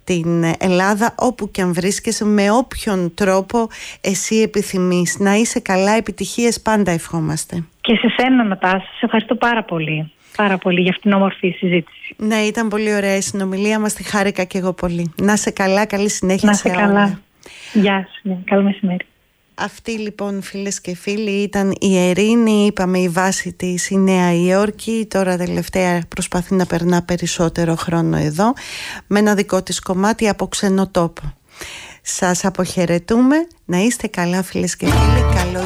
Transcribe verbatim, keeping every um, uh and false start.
την Ελλάδα, όπου και αν βρίσκεσαι, με όποιον τρόπο εσύ επιθυμείς. Να είσαι καλά, επιτυχίες πάντα ευχόμαστε. Και σε σένα, Νατάσα, σε ευχαριστώ πάρα πολύ. Πάρα πολύ για αυτήν την όμορφη συζήτηση. Ναι, ήταν πολύ ωραία η συνομιλία μας, τη χάρηκα και εγώ πολύ. Να σε καλά, καλή συνέχεια. Να σε καλά. Όλα. Γεια σου, καλό μεσημέρι. Αυτή λοιπόν, φίλες και φίλοι, ήταν η Ερίνη. Είπαμε η βάση της η Νέα Υόρκη. Τώρα τελευταία προσπαθεί να περνά περισσότερο χρόνο εδώ, με ένα δικό της κομμάτι από ξενοτόπο. Σας αποχαιρετούμε. Να είστε καλά, φίλες και φίλοι. Καλό